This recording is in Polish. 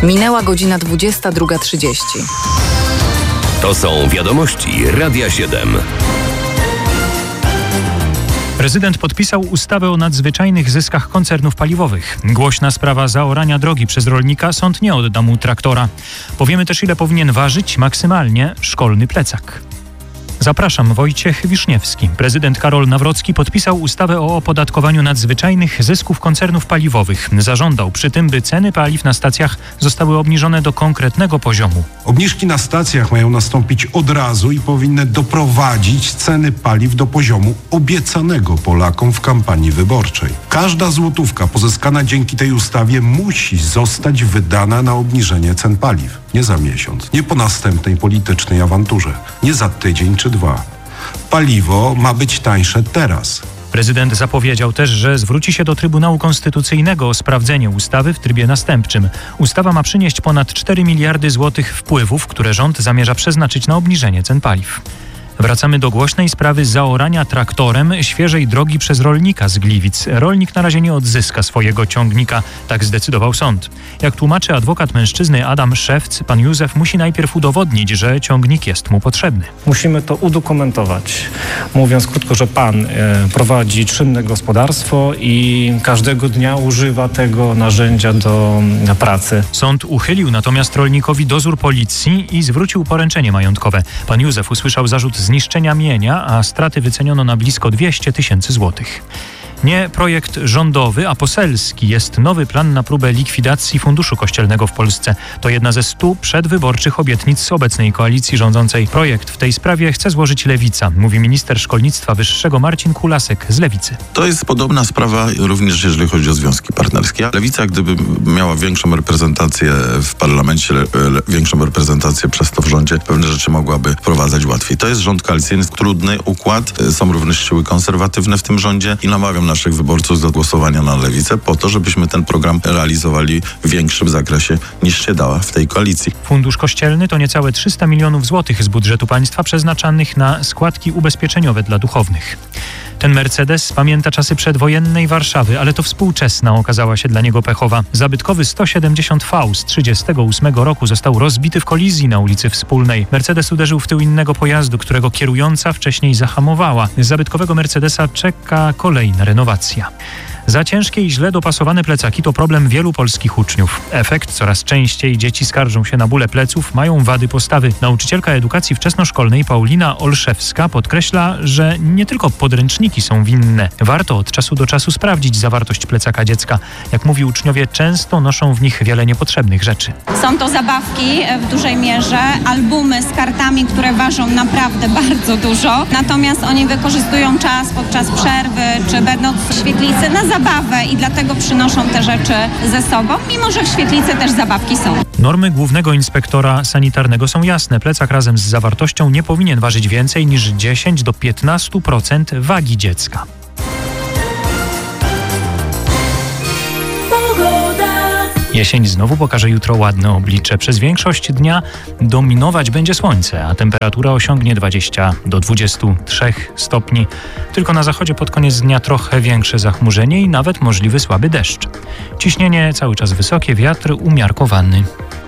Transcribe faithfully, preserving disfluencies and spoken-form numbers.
Minęła godzina dwudziesta druga trzydzieści. To są wiadomości Radia siedem. Prezydent podpisał ustawę o nadzwyczajnych zyskach koncernów paliwowych. Głośna sprawa zaorania drogi przez rolnika, sąd nie odda mu traktora. Powiemy też, ile powinien ważyć maksymalnie szkolny plecak. Zapraszam, Wojciech Wiszniewski. Prezydent Karol Nawrocki podpisał ustawę o opodatkowaniu nadzwyczajnych zysków koncernów paliwowych. Zażądał przy tym, by ceny paliw na stacjach zostały obniżone do konkretnego poziomu. Obniżki na stacjach mają nastąpić od razu i powinny doprowadzić ceny paliw do poziomu obiecanego Polakom w kampanii wyborczej. Każda złotówka pozyskana dzięki tej ustawie musi zostać wydana na obniżenie cen paliw. Nie za miesiąc, nie po następnej politycznej awanturze, nie za tydzień czy dwa. Paliwo ma być tańsze teraz. Prezydent zapowiedział też, że zwróci się do Trybunału Konstytucyjnego o sprawdzenie ustawy w trybie następczym. Ustawa ma przynieść ponad cztery miliardy złotych wpływów, które rząd zamierza przeznaczyć na obniżenie cen paliw. Wracamy do głośnej sprawy zaorania traktorem świeżej drogi przez rolnika z Gliwic. Rolnik na razie nie odzyska swojego ciągnika, tak zdecydował sąd. Jak tłumaczy adwokat mężczyzny Adam Szewc, pan Józef musi najpierw udowodnić, że ciągnik jest mu potrzebny. Musimy to udokumentować. Mówiąc krótko, że pan e, prowadzi czynne gospodarstwo i każdego dnia używa tego narzędzia do na pracy. Sąd uchylił natomiast rolnikowi dozór policji i zwrócił poręczenie majątkowe. Pan Józef usłyszał zarzut zniszczenia mienia, a straty wyceniono na blisko dwieście tysięcy złotych. Nie projekt rządowy, a poselski jest nowy plan na próbę likwidacji Funduszu Kościelnego w Polsce. To jedna ze stu przedwyborczych obietnic obecnej koalicji rządzącej. Projekt w tej sprawie chce złożyć Lewica, mówi minister szkolnictwa wyższego Marcin Kulasek z Lewicy. To jest podobna sprawa również jeżeli chodzi o związki partnerskie. Lewica, gdyby miała większą reprezentację w parlamencie, le, le, większą reprezentację przez to w rządzie, pewne rzeczy mogłaby wprowadzać łatwiej. To jest rząd koalicyjny, trudny układ. Są również siły konserwatywne w tym rządzie i namawiam naszych wyborców do głosowania na Lewicę po to, żebyśmy ten program realizowali w większym zakresie niż się dała w tej koalicji. Fundusz Kościelny to niecałe trzysta milionów złotych z budżetu państwa przeznaczanych na składki ubezpieczeniowe dla duchownych. Ten Mercedes pamięta czasy przedwojennej Warszawy, ale to współczesna okazała się dla niego pechowa. Zabytkowy sto siedemdziesiąt V z trzydziestego ósmego roku został rozbity w kolizji na ulicy Wspólnej. Mercedes uderzył w tył innego pojazdu, którego kierująca wcześniej zahamowała. Z zabytkowego Mercedesa czeka kolejna renowacja. Za ciężkie i źle dopasowane plecaki to problem wielu polskich uczniów. Efekt: coraz częściej dzieci skarżą się na bóle pleców, mają wady postawy. Nauczycielka edukacji wczesnoszkolnej Paulina Olszewska podkreśla, że nie tylko podręczniki są winne. Warto od czasu do czasu sprawdzić zawartość plecaka dziecka. Jak mówi, uczniowie często noszą w nich wiele niepotrzebnych rzeczy. Są to zabawki w dużej mierze, albumy z kartami, które ważą naprawdę bardzo dużo. Natomiast oni wykorzystują czas podczas przerwy, czy będąc w świetlicy na zabawę i dlatego przynoszą te rzeczy ze sobą, mimo że w świetlicy też zabawki są. Normy głównego inspektora sanitarnego są jasne. Plecak razem z zawartością nie powinien ważyć więcej niż dziesięć do piętnastu procent wagi dziecka. Jesień znowu pokaże jutro ładne oblicze. Przez większość dnia dominować będzie słońce, a temperatura osiągnie dwadzieścia do dwudziestu trzech stopni. Tylko na zachodzie pod koniec dnia trochę większe zachmurzenie i nawet możliwy słaby deszcz. Ciśnienie cały czas wysokie, wiatr umiarkowany.